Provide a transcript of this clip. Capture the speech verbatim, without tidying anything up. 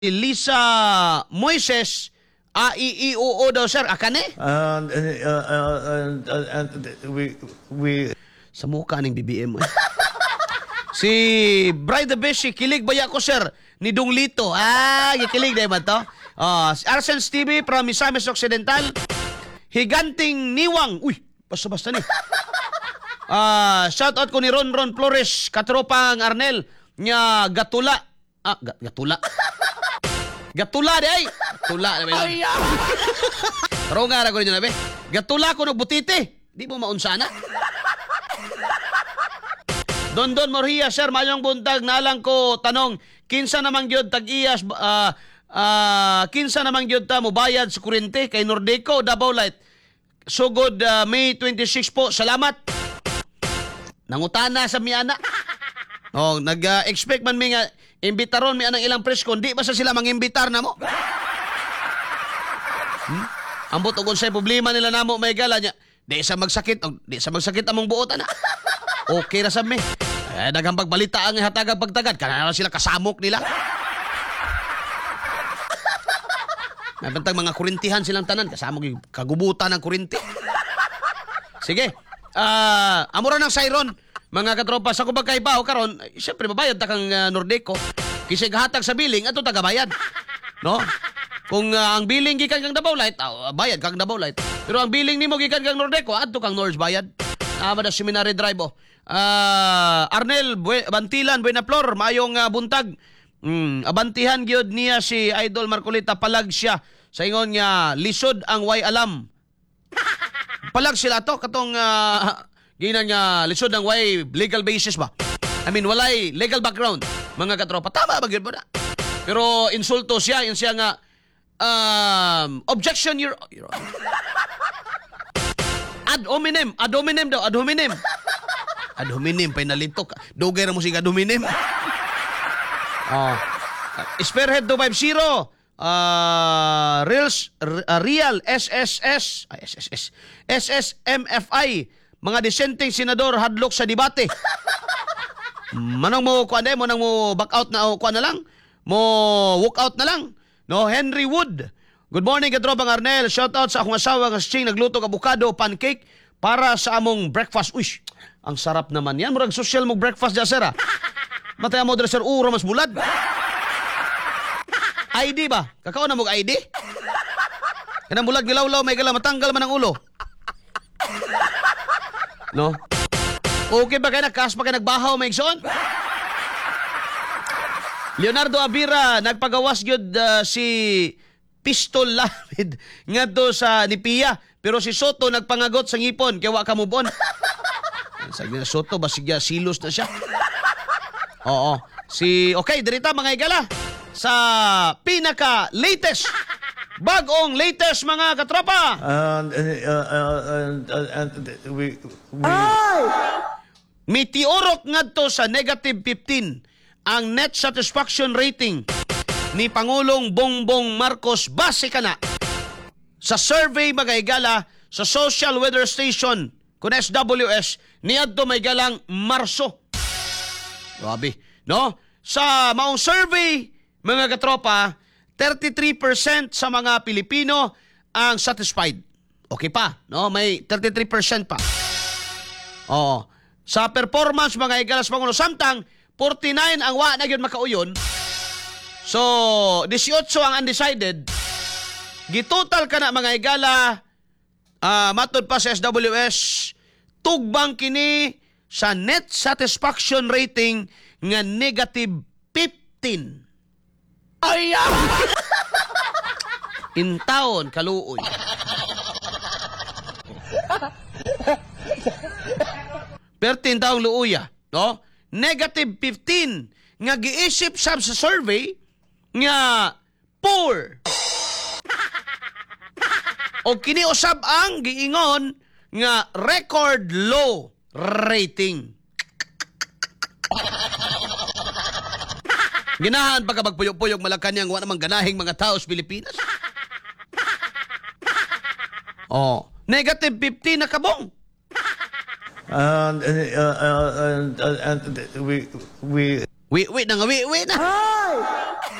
Lisa Moises, a i i u o daw sir, akane? And, uh, uh, uh, uh, and we, we... Sa mukha ng B B M. Si Bride Beshi, kilig baya ko sir, ni Dong Lito. Ah, kilig na man to. Uh, si Arsens T V from Misamis Occidental. Higanting Niwang. Uy, basta-basta ni. Uh, shout out ko ni Ron Ron Flores, katropang Arnel, nga gatula. Ah, ga- gatula. Gatula di ay. Gatula na ba yun? Pero nga ra ko ninyo na ba? Gatula ko ng butite. Di mo maunsana. Don Don Morhia, sir, mayong buntag nalang ko tanong, kinsa namang gyud tag-iyas uh, uh, kinsa namang gyud ta mobayad sa kuryente kay Nordeco Davao Light. So good uh, May twenty-six po. Salamat. Nangutana sa miana. Oh, nag-expect uh, man mi nga imbitaron mi anang ilang press con, di ba sa sila mangimbitar na mo? Hmm? Ambot og unsay problema nila namo may gala nya. Di sa magsakit, oh, di sa magsakit among buot ana. Okay ra sa mi. Eh, daghang pagbalita ang hatagag pagtagad kana na sila kasamok nila. Nabantang mga kurintihan silang tanan kasamok yung kagubutan ng kurinti. Sige. Ah, uh, amura ng Siron. Mga katropa, sa kubag kay bao karon, siyempre babayad ta kang uh, Nordeco. Kasi gahatag sa billing ato tagabayad. No? Kung uh, ang billing gikan kang Davao Light, uh, bayad kang Davao Light. Pero ang billing nimo gikan kang Nordeco, adto kang Nords bayad. Ah, uh, seminary drive oh. Uh, Arnel Bue- Bantilan Buena Flor, mayong uh, buntag. Mm, abantihan gyud niya si Idol Marcolita, palag siya sa ingon nga lisod ang way alam. Palag sila to katong uh, ginan nga lisod ang way legal basis ba? I mean walay legal background mga katropa. Tama ba gyud ba na? Pero insulto siya, in siya nga um, objection your, your ad hominem, ad hominem daw, ad hominem. Ad hominem pay nalintok. Dugay ra mo sig ad hominem. Oh. Spearhead two fifty. Uh, Reals, uh, Real S S S, ay, S S S, S S M F I, mga disenteng senador hadlok sa debate. Manang mo kuan mo nang mo back out na o kuan na lang, mo walk out na lang. No, Henry Wood. Good morning katropang Arnel. Shout out sa akong asawa nga sing nagluto ka avocado pancake para sa among breakfast. Uy, ang sarap naman yan. Murag social mo breakfast dyan, sir. Mataya mo dresser uro mas bulad. I D ba? Kakao na mo I D? Kanang bulag gilawlaw may gala matanggal man ang ulo. No? Okay ba kay nakas pa kay nagbahaw may igsoon? Leonardo Abira nagpagawas gyud uh, si Pistol Lamid ngadto sa Nipia, pero si Soto nagpangagot sa ngipon kay wa ka move on. Sabi na Soto basigya silos na siya. Oo. Si okay, dirita mga igala sa pinaka latest bagong latest mga katropa. And, uh, uh, uh, uh, and we... we... Mitiorok ngadto sa negative fifteen ang net satisfaction rating ni Pangulong Bongbong Marcos base kana sa survey mga igala sa Social Weather Station kun S W S niadto may galang Marso. Grabe, no? Sa maong survey mga katropa, thirty-three percent sa mga Pilipino ang satisfied. Okay pa, no? May thirty-three percent pa. Oo. Sa performance mga igalas Pangulo samtang forty-nine ang wa na gyud makauyon. So, eighteen ang undecided. Gitotal kana mga igala uh, matod pa sa S W S tugbang kini sa net satisfaction rating nga negative fifteen. Ay! In taon kaluoy. thirteen taong luuya, no? Negative fifteen nga giisip sab sa survey nga poor. O kini usab ang giingon nga record low rating. Ginahan pagka magpuyok-puyok Malacanang wa namang ganahing mga tao sa Pilipinas. Oh, negative fifteen na kabong. And, uh, uh, uh, and, uh, and we... we Wait, wait na nga, wait, wait na.